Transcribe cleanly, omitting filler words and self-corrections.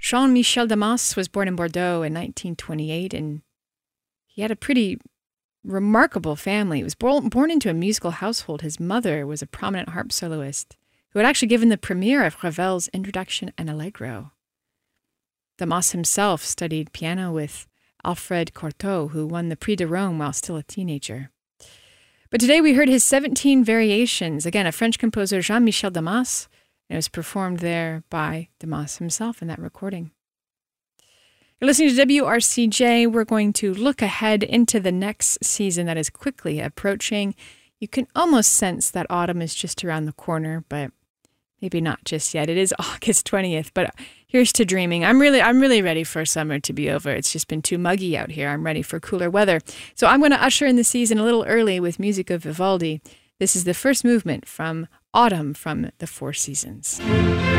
Jean-Michel Damas was born in Bordeaux in 1928, and he had a pretty remarkable family. He was born into a musical household. His mother was a prominent harp soloist who had actually given the premiere of Ravel's Introduction and Allegro. Damas himself studied piano with Alfred Cortot, who won the Prix de Rome while still a teenager. But today we heard his 17 Variations, again, a French composer, Jean-Michel Damas, and it was performed there by Damas himself in that recording. You're listening to WRCJ. We're going to look ahead into the next season that is quickly approaching. You can almost sense that autumn is just around the corner, but maybe not just yet. It is August 20th, but here's to dreaming. I'm really ready for summer to be over. It's just been too muggy out here. I'm ready for cooler weather. So I'm going to usher in the season a little early with music of Vivaldi. This is the first movement from Autumn from the Four Seasons.